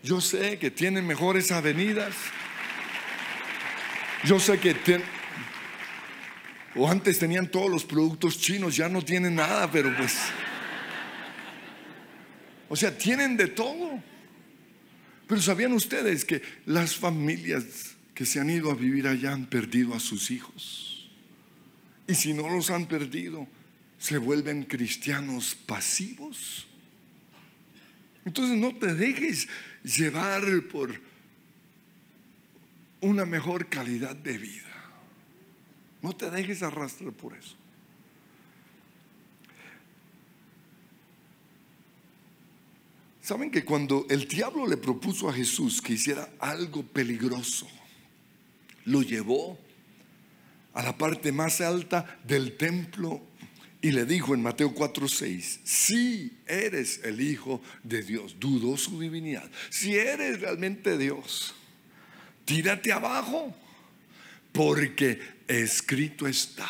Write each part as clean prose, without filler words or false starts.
Yo sé que tienen mejores avenidas. Yo sé que o antes tenían todos los productos chinos, ya no tienen nada, pero pues, o sea, tienen de todo. Pero ¿sabían ustedes que las familias que se han ido a vivir allá han perdido a sus hijos? Y si no los han perdido, se vuelven cristianos pasivos. Entonces no te dejes llevar por una mejor calidad de vida. No te dejes arrastrar por eso. ¿Saben que cuando el diablo le propuso a Jesús que hiciera algo peligroso, lo llevó a la parte más alta del templo y le dijo en Mateo 4:6: si eres el Hijo de Dios? Dudó su divinidad. Si eres realmente Dios, tírate abajo, porque escrito está: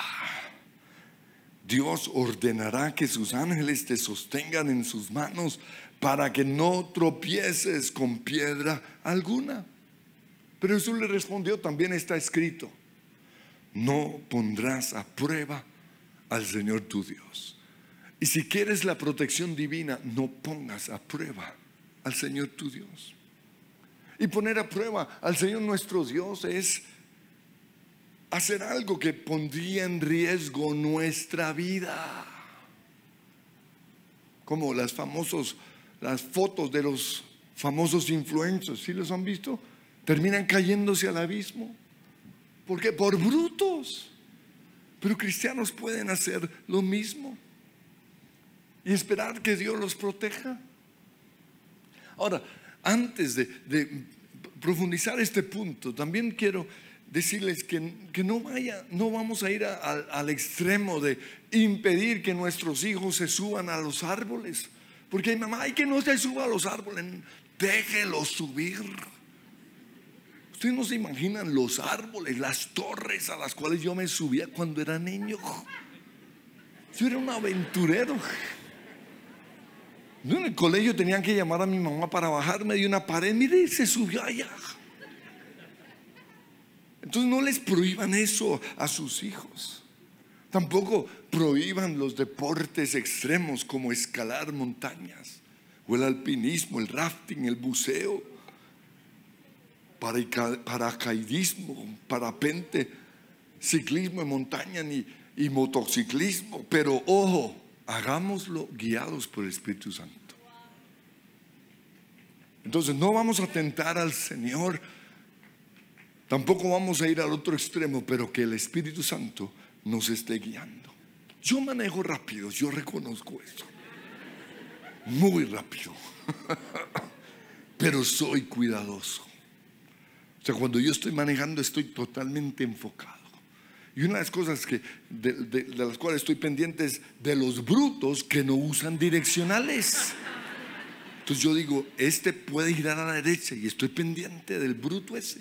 Dios ordenará que sus ángeles te sostengan en sus manos para que no tropieces con piedra alguna. Pero Jesús le respondió: también está escrito: no pondrás a prueba al Señor tu Dios. Y si quieres la protección divina, no pongas a prueba al Señor tu Dios. Y poner a prueba al Señor nuestro Dios es hacer algo que pondría en riesgo nuestra vida. Como las fotos de los famosos influencers, ¿sí los han visto? Terminan cayéndose al abismo. ¿Por qué? Por brutos. Pero cristianos pueden hacer lo mismo y esperar que Dios los proteja. Ahora, antes de profundizar este punto, también quiero decirles que no vamos a ir al extremo de impedir que nuestros hijos se suban a los árboles. Porque hay mamá, que no se suba a los árboles, déjelos subir. Ustedes no se imaginan los árboles, las torres a las cuales yo me subía cuando era niño. Yo era un aventurero. En el colegio tenían que llamar a mi mamá para bajarme de una pared. Mire, se subió allá. Entonces no les prohíban eso a sus hijos. Tampoco prohíban los deportes extremos como escalar montañas, o el alpinismo, el rafting, el buceo, paracaidismo, parapente, ciclismo en montaña y motociclismo. Pero ojo, hagámoslo guiados por el Espíritu Santo. Entonces no vamos a tentar al Señor, tampoco vamos a ir al otro extremo, pero que el Espíritu Santo nos esté guiando. Yo manejo rápido, yo reconozco eso, muy rápido, pero soy cuidadoso. O sea, cuando yo estoy manejando estoy totalmente enfocado. Y una de las cosas de las cuales estoy pendiente es de los brutos que no usan direccionales. Entonces yo digo, este puede girar a la derecha, y estoy pendiente del bruto ese.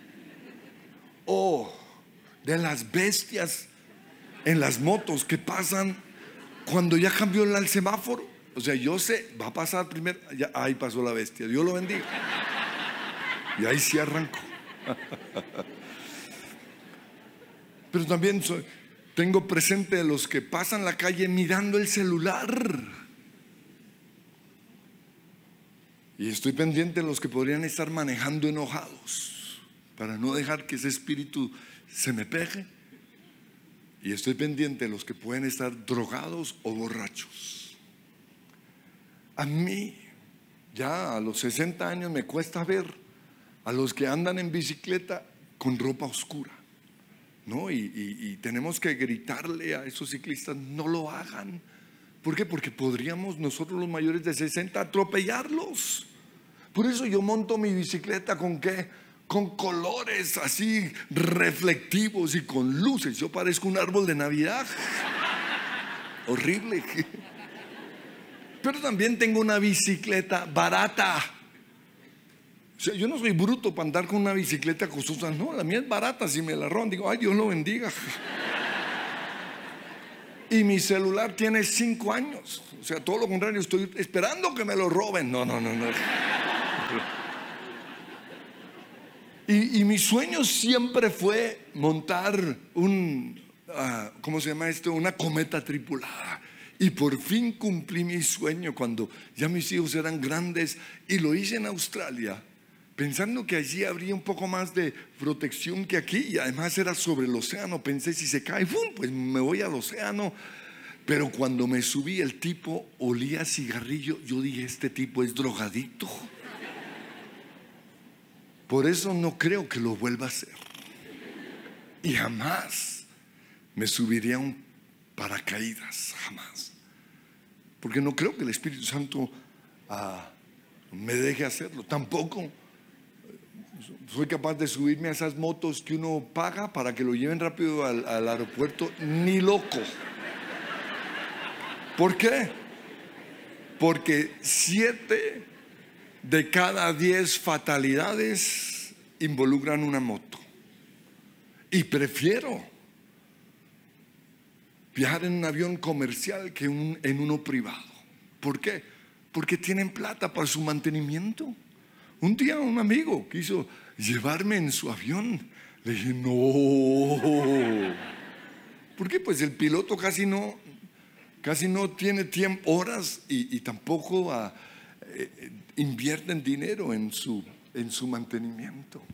O de las bestias en las motos que pasan cuando ya cambió el semáforo. O sea, yo sé, va a pasar primero, ya, ahí pasó la bestia, Dios lo bendiga. Y ahí sí arranco. Pero también tengo presente a los que pasan la calle mirando el celular. Y estoy pendiente de los que podrían estar manejando enojados, para no dejar que ese espíritu se me pegue. Y estoy pendiente de los que pueden estar drogados o borrachos. A mí, ya a los 60 años, me cuesta ver a los que andan en bicicleta con ropa oscura, ¿no? Y tenemos que gritarle a esos ciclistas: no lo hagan. ¿Por qué? Porque podríamos nosotros, los mayores de 60, atropellarlos. Por eso yo monto mi bicicleta ¿con qué? Con colores así reflectivos y con luces. Yo parezco un árbol de Navidad. Horrible. Pero también tengo una bicicleta barata. O sea, yo no soy bruto para andar con una bicicleta costosa. No, la mía es barata. Si me la roban, digo, ay, Dios lo bendiga. Y mi celular tiene 5 años. O sea, todo lo contrario, estoy esperando que me lo roben. No. Y mi sueño siempre fue montar ¿cómo se llama esto? Una cometa tripulada. Y por fin cumplí mi sueño cuando ya mis hijos eran grandes, y lo hice en Australia, pensando que allí habría un poco más de protección que aquí, y además era sobre el océano. Pensé, si se cae, ¡fum!, pues me voy al océano. Pero cuando me subí, el tipo olía a cigarrillo. Yo dije, este tipo es drogadicto. Por eso no creo que lo vuelva a hacer. Y jamás me subiría a un paracaídas, jamás. Porque no creo que el Espíritu Santo me deje hacerlo. Tampoco soy capaz de subirme a esas motos que uno paga para que lo lleven rápido al aeropuerto. Ni loco. ¿Por qué? Porque 7 de cada 10 fatalidades involucran una moto. Y prefiero viajar en un avión comercial que en uno privado. ¿Por qué? Porque tienen plata para su mantenimiento. Un día un amigo quiso llevarme en su avión. Le dije, no. ¿Por qué? Pues el piloto casi no tiene tiempo, horas, y tampoco invierten dinero en su mantenimiento.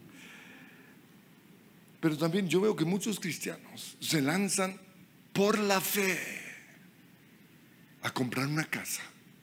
Pero también yo veo que muchos cristianos se lanzan por la fe a comprar una casa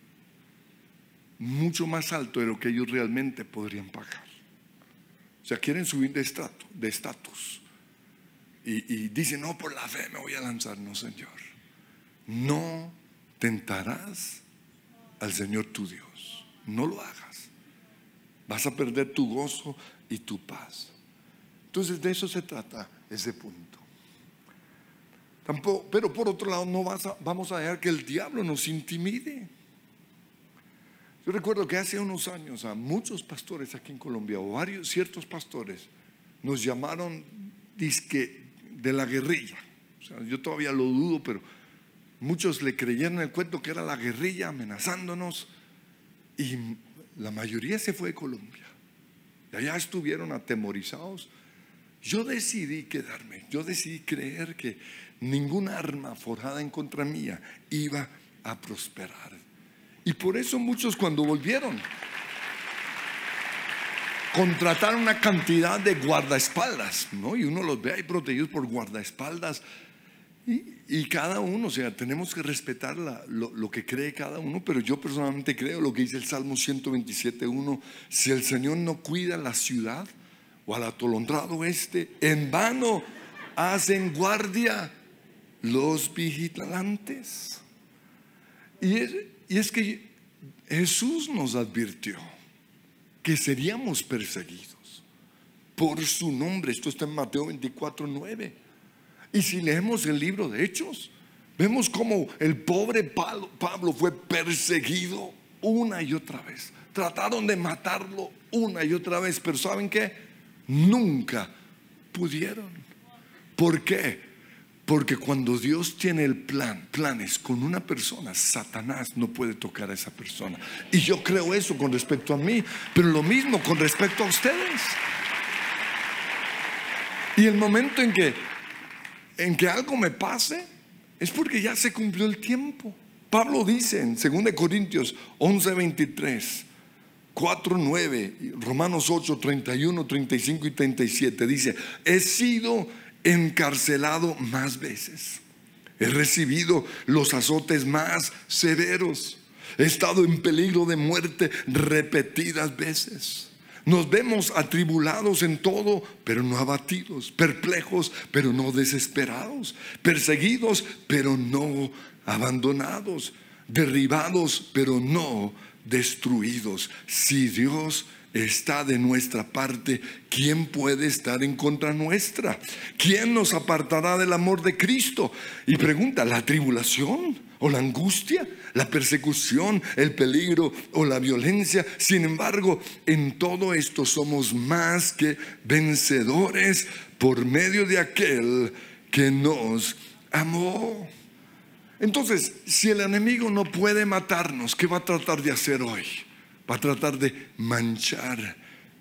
mucho más alto de lo que ellos realmente podrían pagar. O sea, quieren subir de estatus y dicen, no, por la fe me voy a lanzar. No, Señor, no tentarás al Señor tu Dios. No lo hagas. Vas a perder tu gozo y tu paz. Entonces de eso se trata ese punto. Tampoco, pero por otro lado, no vamos a dejar que el diablo nos intimide. Yo recuerdo que hace unos años a muchos pastores aquí en Colombia, o ciertos pastores, nos llamaron dizque de la guerrilla. O sea, yo todavía lo dudo, pero muchos le creyeron el cuento que era la guerrilla amenazándonos, y la mayoría se fue de Colombia. Y allá estuvieron atemorizados. Yo decidí quedarme. Yo decidí creer que ninguna arma forjada en contra mía iba a prosperar. Y por eso muchos, cuando volvieron, contrataron una cantidad de guardaespaldas, ¿no? Y uno los ve ahí protegidos por guardaespaldas. Y cada uno, o sea, tenemos que respetar lo que cree cada uno. Pero yo personalmente creo lo que dice el Salmo 127:1: si el Señor no cuida la ciudad, o al atolondrado en vano hacen guardia los vigilantes. Y es que Jesús nos advirtió que seríamos perseguidos por su nombre. Esto está en Mateo 24:9. Y si leemos el libro de Hechos, vemos cómo el pobre Pablo fue perseguido una y otra vez. Trataron de matarlo una y otra vez, pero ¿saben qué? Nunca pudieron. ¿Por qué? Porque cuando Dios tiene planes con una persona, Satanás no puede tocar a esa persona. Y yo creo eso con respecto a mí, pero lo mismo con respecto a ustedes. Y el momento en que algo me pase, es porque ya se cumplió el tiempo. Pablo dice en 2 Corintios 11:23, 4:9, Romanos 8:31, 35 y 37, dice: he sido encarcelado más veces, he recibido los azotes más severos, he estado en peligro de muerte repetidas veces. Nos vemos atribulados en todo, pero no abatidos, perplejos, pero no desesperados, perseguidos, pero no abandonados, derribados, pero no destruidos. Si Dios está de nuestra parte, ¿quién puede estar en contra nuestra? ¿Quién nos apartará del amor de Cristo? Y pregunta, ¿la tribulación o la angustia, la persecución, el peligro o la violencia? Sin embargo, en todo esto somos más que vencedores por medio de aquel que nos amó. Entonces, si el enemigo no puede matarnos, ¿qué va a tratar de hacer hoy? Va a tratar de manchar